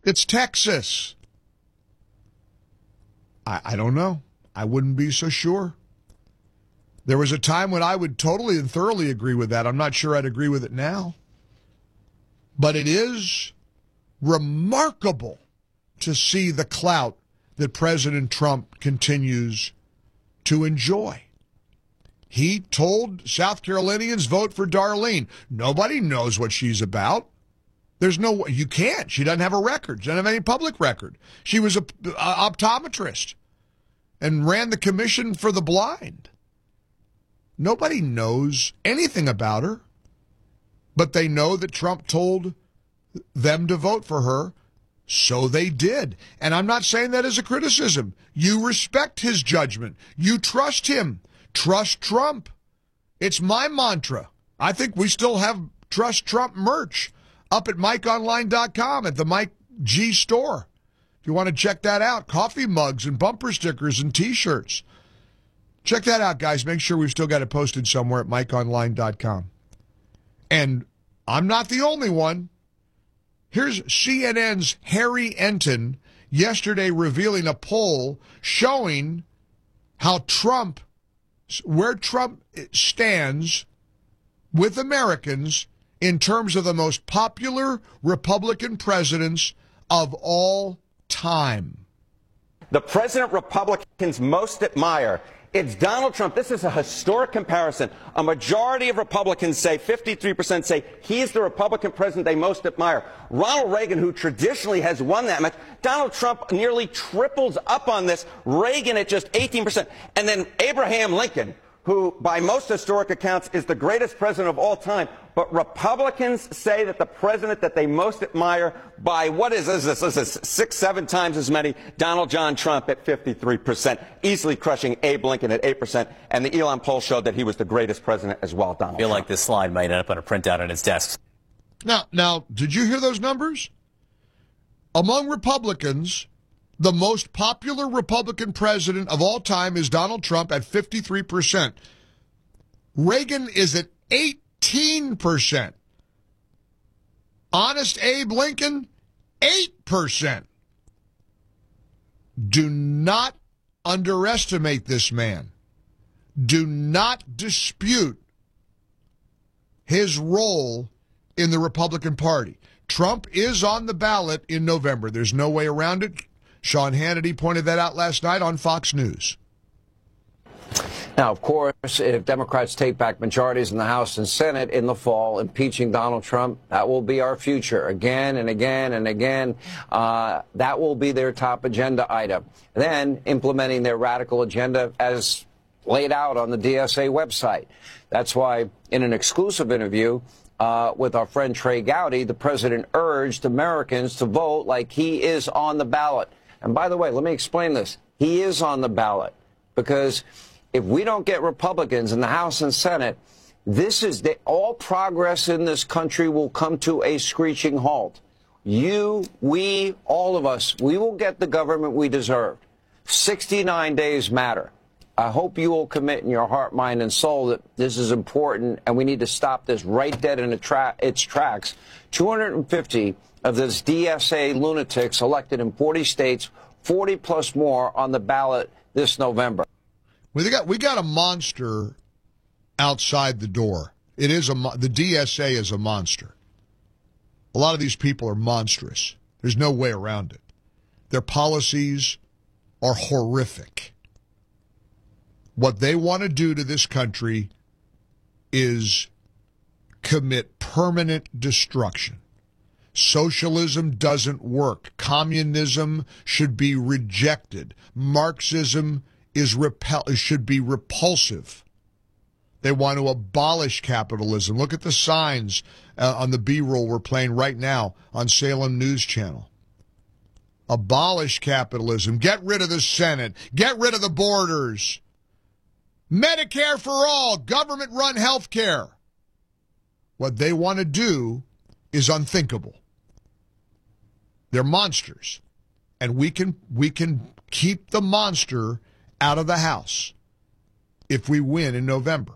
It's Texas. I don't know. I wouldn't be so sure. There was a time when I would totally and thoroughly agree with that. I'm not sure I'd agree with it now. But it is remarkable to see the clout that President Trump continues to enjoy. He told South Carolinians, vote for Darlene. Nobody knows what she's about. There's no way. You can't. She doesn't have a record. She doesn't have any public record. She was an optometrist and ran the Commission for the Blind. Nobody knows anything about her, but they know that Trump told them to vote for her, so they did. And I'm not saying that as a criticism. You respect his judgment. You trust him. Trust Trump. It's my mantra. I think we still have Trust Trump merch up at MikeOnline.com at the Mike G store. If you want to check that out, coffee mugs and bumper stickers and T-shirts. Check that out, guys. Make sure we've still got it posted somewhere at MikeOnline.com. And I'm not the only one. Here's CNN's Harry Enton yesterday revealing a poll showing how where Trump stands with Americans in terms of the most popular Republican presidents of all time. The president Republicans most admire, it's Donald Trump. This is a historic comparison. A majority of Republicans say, 53% say, he's the Republican president they most admire. Ronald Reagan, who traditionally has won that much, Donald Trump nearly triples up on this. Reagan at just 18%. And then Abraham Lincoln, who by most historic accounts is the greatest president of all time. But Republicans say that the president that they most admire by, what is this? This is 6-7 times as many. Donald John Trump at 53%, easily crushing Abe Lincoln at 8%. And the Elon poll showed that he was the greatest president as well, Donald I feel Trump. like this slide might end up on a printout on his desk. Now, did you hear those numbers? Among Republicans, the most popular Republican president of all time is Donald Trump at 53%. Reagan is at 18%. Honest Abe Lincoln, 8%. Do not underestimate this man. Do not dispute his role in the Republican Party. Trump is on the ballot in November. There's no way around it. Sean Hannity pointed that out last night on Fox News. Now, of course, if Democrats take back majorities in the House and Senate in the fall, impeaching Donald Trump, that will be our future again and again and again. That will be their top agenda item. Then implementing their radical agenda as laid out on the DSA website. That's why in an exclusive interview with our friend Trey Gowdy, the president urged Americans to vote like he is on the ballot. And by the way, let me explain this. He is on the ballot because if we don't get Republicans in the House and Senate, all progress in this country will come to a screeching halt. You, we, all of us, we will get the government we deserve. 69 days matter. I hope you will commit in your heart, mind, and soul that this is important, and we need to stop this right dead in its tracks. 250 of this DSA lunatics elected in 40 states, 40 plus more on the ballot this November. We got a monster outside the door. The DSA is a monster. A lot of these people are monstrous. There's no way around it. Their policies are horrific. What they want to do to this country is commit permanent destruction. Socialism doesn't work. Communism should be rejected. Marxism should be repulsive. They want to abolish capitalism. Look at the signs on the B-roll we're playing right now on Salem News Channel. Abolish capitalism. Get rid of the Senate. Get rid of the borders. Medicare for all. Government-run health care. What they want to do is unthinkable. They're monsters. And we can keep the monster out of the House if we win in November.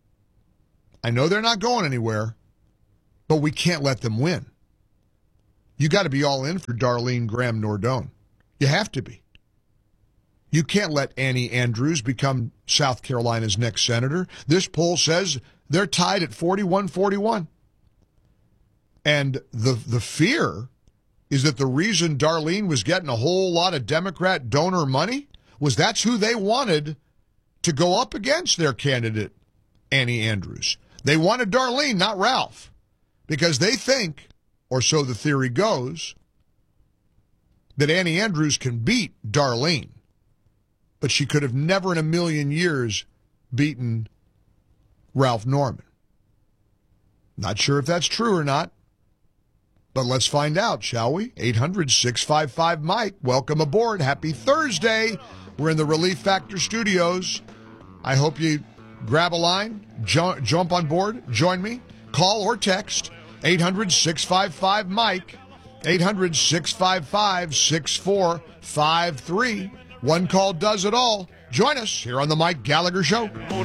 I know they're not going anywhere, but we can't let them win. you got to be all in for Darlene Graham Nordone. You have to be. You can't let Annie Andrews become South Carolina's next senator. This poll says they're tied at 41-41. And the fear is that the reason Darlene was getting a whole lot of Democrat donor money was that's who they wanted to go up against their candidate, Annie Andrews. They wanted Darlene, not Ralph, because they think, or so the theory goes, that Annie Andrews can beat Darlene, but she could have never in a million years beaten Ralph Norman. Not sure if that's true or not, but let's find out, shall we? 800-655-MIKE. Welcome aboard. Happy Thursday. We're in the Relief Factor studios. I hope you grab a line, jump on board, join me, call or text 800-655-MIKE, 800-655-6453. One call does it all. Join us here on the Mike Gallagher Show.